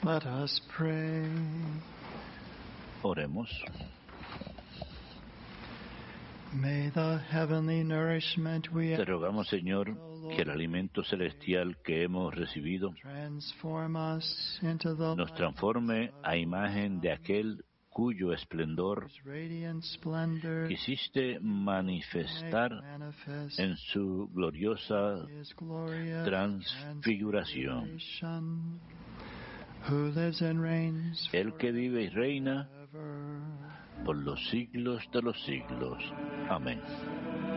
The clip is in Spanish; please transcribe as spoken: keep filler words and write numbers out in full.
Let us pray. Oremos. May the heavenly nourishment we Te rogamos, Señor, que el alimento celestial que hemos recibido transform us into the nos transforme a imagen de aquel cuyo esplendor radiant splendor quisiste manifestar manifest en su gloriosa His glorious transfiguración. transfiguration, who lives and reigns El que vive y reina forever. por los siglos de los siglos. Amén.